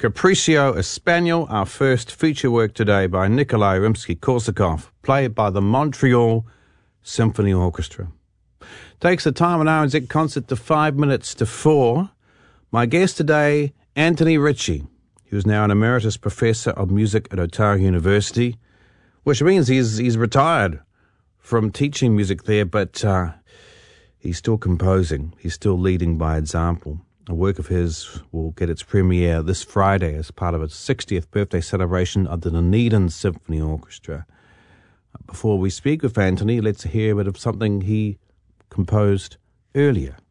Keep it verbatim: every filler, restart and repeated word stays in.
Capriccio Espagnol, our first feature work today by Nikolai Rimsky-Korsakov, played by the Montreal Symphony Orchestra. Takes the time on R N Z concert to five minutes to four. My guest today, Anthony Ritchie, who's now an emeritus professor of music at Otago University, which means he's he's retired from teaching music there, but uh, he's still composing. He's still leading by example. A work of his will get its premiere this Friday as part of its sixtieth birthday celebration of the Dunedin Symphony Orchestra. Before we speak with Anthony, let's hear a bit of something he composed earlier